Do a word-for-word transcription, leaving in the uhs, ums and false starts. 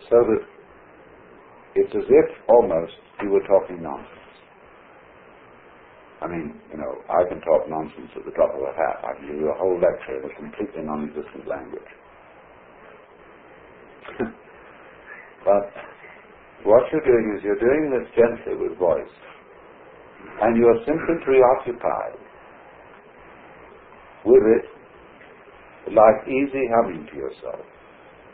so that it's as if almost you were talking nonsense. I mean, you know, I can talk nonsense at the drop of a hat. I can give you a whole lecture in a completely non-existent language. But what you're doing is you're doing this gently with voice, and you're simply preoccupied with it, like easy humming to yourself.